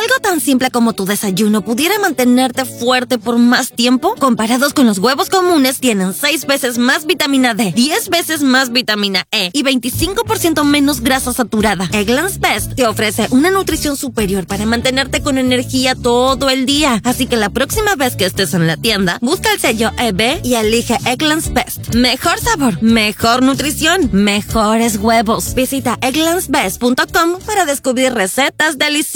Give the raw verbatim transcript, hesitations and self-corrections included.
algo tan simple como tu desayuno pudiera mantenerte fuerte por más tiempo, comparados con los huevos comunes, tienen seis veces más vitamina D, diez veces más vitamina E y veinticinco por ciento menos grasa saturada. Eggland's Best te ofrece una nutrición superior para mantenerte con energía todo el día. Así que la próxima vez que estés en la tienda, busca el sello E B y elige Eggland's Best. Mejor sabor, mejor nutrición, mejores huevos. Visita egglands best punto com para descubrir recetas deliciosas.